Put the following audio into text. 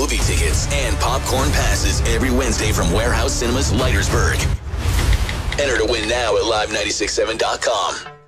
movie tickets and popcorn passes every Wednesday from Warehouse Cinemas, Leitersburg. Enter to win now at live967.com.